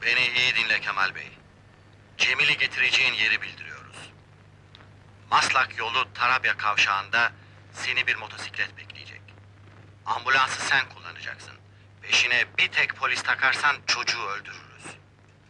Beni iyi dinle Kemal Bey. Cemil'i getireceğin yeri bildiriyoruz. Maslak yolu Tarabya kavşağında seni bir motosiklet bekleyecek. Ambulansı sen kullanacaksın. Peşine bir tek polis takarsan çocuğu öldürür.